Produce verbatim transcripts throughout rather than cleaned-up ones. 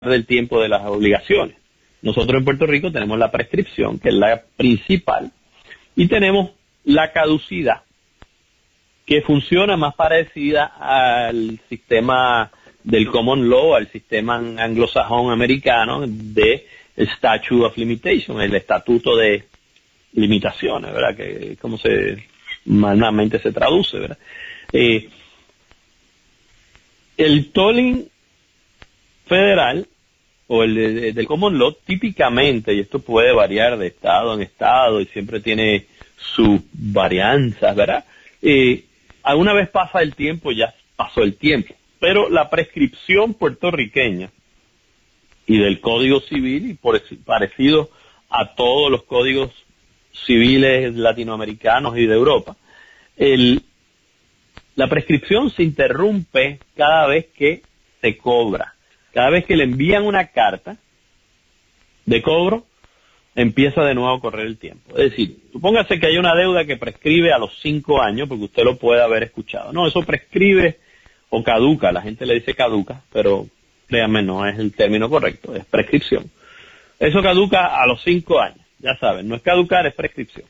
del tiempo de las obligaciones. Nosotros en Puerto Rico tenemos la prescripción, que es la principal, y tenemos la caducidad, que funciona más parecida al sistema del common law, al sistema anglosajón americano de statute of limitation, el estatuto de limitaciones, ¿verdad? Que como se normalmente se traduce, ¿verdad? Eh, el tolling federal o el de, de, del common law típicamente, y esto puede variar de estado en estado y siempre tiene sus varianzas, ¿verdad? Eh, alguna vez pasa el tiempo, ya pasó el tiempo, pero la prescripción puertorriqueña y del Código Civil, y por parecido a todos los códigos civiles latinoamericanos y de Europa, el, la prescripción se interrumpe cada vez que se cobra. Cada vez que le envían una carta de cobro, empieza de nuevo a correr el tiempo. Es decir, supóngase que hay una deuda que prescribe a los cinco años, porque usted lo puede haber escuchado. No, eso prescribe o caduca, la gente le dice caduca, pero créanme, no es el término correcto, es prescripción. Eso caduca a los cinco años, ya saben, no es caducar, es prescripción.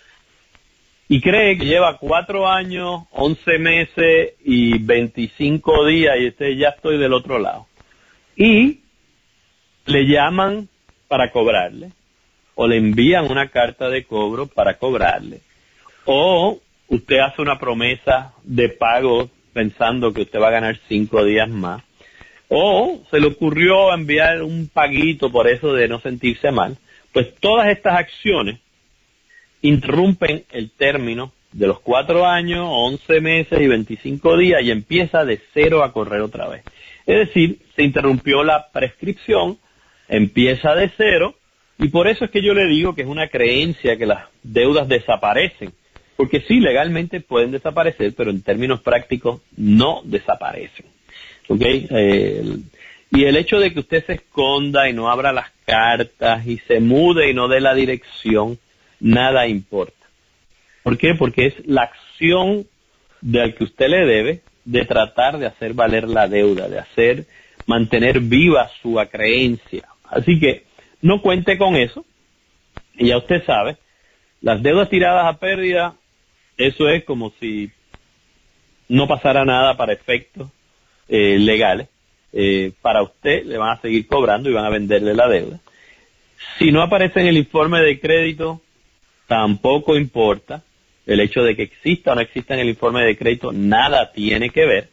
Y cree que lleva cuatro años, once meses y veinticinco días y usted ya estoy del otro lado. Y le llaman para cobrarle, o le envían una carta de cobro para cobrarle, o usted hace una promesa de pago pensando que usted va a ganar cinco días más, o se le ocurrió enviar un paguito por eso de no sentirse mal. Pues todas estas acciones interrumpen el término de los cuatro años, once meses y veinticinco días y empieza de cero a correr otra vez. Es decir, se interrumpió la prescripción, empieza de cero, y por eso es que yo le digo que es una creencia que las deudas desaparecen, porque sí, legalmente pueden desaparecer, pero en términos prácticos no desaparecen. ¿Okay? Eh, el, y el hecho de que usted se esconda y no abra las cartas y se mude y no dé la dirección, nada importa. ¿Por qué? Porque es la acción del que usted le debe de tratar de hacer valer la deuda, de hacer mantener viva su creencia. Así que no cuente con eso, y ya usted sabe, las deudas tiradas a pérdida, eso es como si no pasara nada para efectos eh, legales. Eh, para usted le van a seguir cobrando y van a venderle la deuda. Si no aparece en el informe de crédito, tampoco importa. El hecho de que exista o no exista en el informe de crédito nada tiene que ver.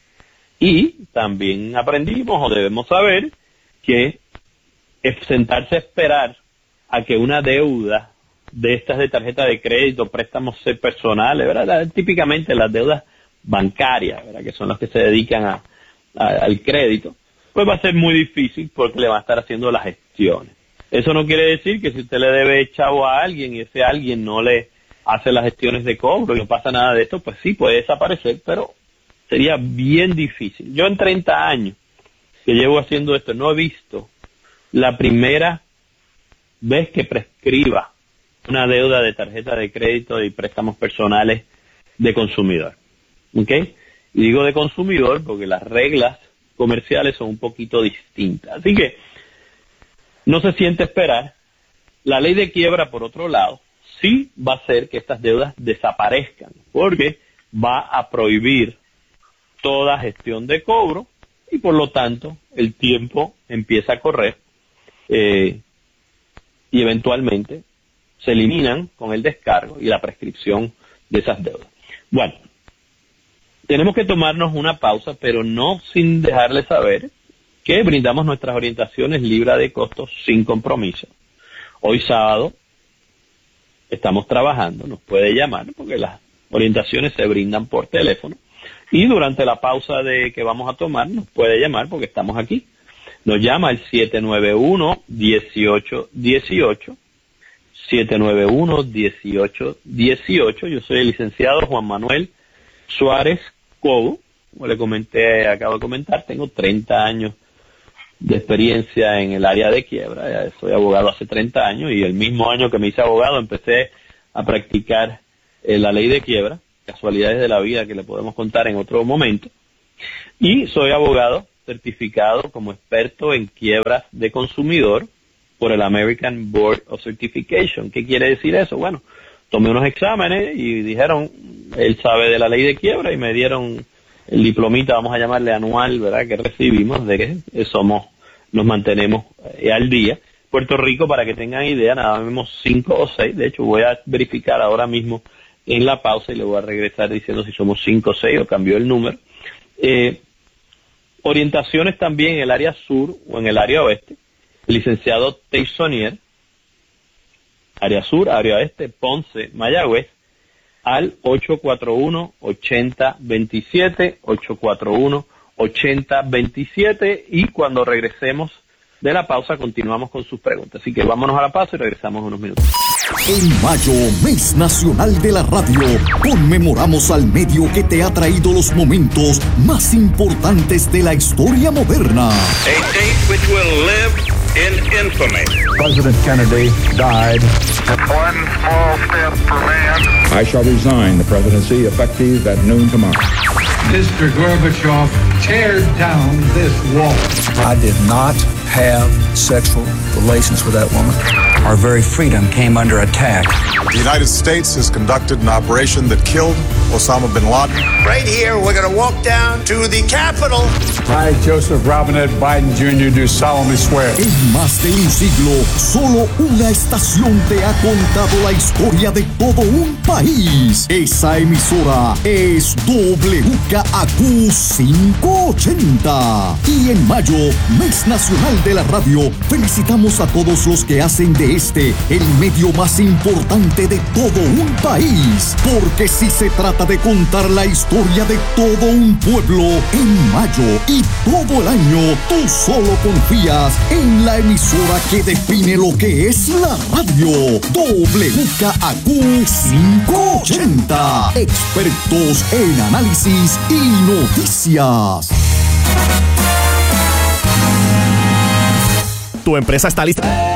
Y también aprendimos o debemos saber que es sentarse a esperar a que una deuda de estas de tarjeta de crédito, préstamos personales, ¿verdad? Típicamente las deudas bancarias, ¿verdad? Que son las que se dedican a, a, al crédito, pues va a ser muy difícil porque le va a estar haciendo las gestiones. Eso no quiere decir que si usted le debe chavo a alguien y ese alguien no le hace las gestiones de cobro y no pasa nada de esto, pues sí, puede desaparecer, pero sería bien difícil. Yo en treinta años que llevo haciendo esto, no he visto la primera vez que prescriba una deuda de tarjeta de crédito y préstamos personales de consumidor. ¿Ok? Y digo de consumidor porque las reglas comerciales son un poquito distintas. Así que no se siente esperar. La ley de quiebra, por otro lado, sí va a hacer que estas deudas desaparezcan, porque va a prohibir toda gestión de cobro y por lo tanto el tiempo empieza a correr eh, y eventualmente se eliminan con el descargo y la prescripción de esas deudas. Bueno, tenemos que tomarnos una pausa, pero no sin dejarles saber que brindamos nuestras orientaciones libres de costos sin compromiso. Hoy sábado estamos trabajando, nos puede llamar porque las orientaciones se brindan por teléfono y durante la pausa de que vamos a tomar nos puede llamar porque estamos aquí. Nos llama al siete nueve uno, dieciocho dieciocho, siete nueve uno, dieciocho dieciocho. Yo soy el licenciado Juan Manuel Suárez Cobo. Como le comenté, acabo de comentar, tengo treinta años de experiencia en el área de quiebra. Ya soy abogado hace treinta años y el mismo año que me hice abogado empecé a practicar eh, la ley de quiebra, casualidades de la vida que le podemos contar en otro momento. Y soy abogado certificado como experto en quiebras de consumidor por el American Board of Certification. ¿Qué quiere decir eso? Bueno, tomé unos exámenes y dijeron, él sabe de la ley de quiebra, y me dieron el diplomita, vamos a llamarle anual, ¿verdad?, que recibimos, de que somos, nos mantenemos eh, al día. Puerto Rico, para que tengan idea, nada más cinco o seis, de hecho voy a verificar ahora mismo en la pausa y le voy a regresar diciendo si somos cinco o seis o cambió el número. Eh, orientaciones también en el área sur o en el área oeste, el licenciado Teissonier, área sur, área oeste, Ponce, Mayagüez, al ocho cuatro uno, ocho cero dos siete, ocho cuatro uno, ocho cero dos siete, y cuando regresemos de la pausa continuamos con sus preguntas. Así que vámonos a la pausa y regresamos en unos minutos. En mayo, mes nacional de la radio, conmemoramos al medio que te ha traído los momentos más importantes de la historia moderna. A date which will live in infamy. President Kennedy died. One small step for man. I shall resign the presidency effective at noon tomorrow. Mister Gorbachev, tear down this wall. I did not have sexual relations with that woman. Our very freedom came under attack. The United States has conducted an operation that killed Osama bin Laden. Right here, we're going to walk down to the Capitol. I, Joseph Robinette Biden Junior, do solemnly swear. En más de un siglo, solo una estación te ha contado la historia de todo un país. Esa emisora es W K A Q quinientos ochenta. Y en mayo, mes nacional de la radio, felicitamos a todos los que hacen de este el medio más importante de todo un país. Porque si se trata de contar la historia de todo un pueblo, en mayo y todo el año, tú solo confías en la emisora que define lo que es la radio. W K A Q quinientos ochenta. Expertos en análisis y noticias. Tu empresa está lista.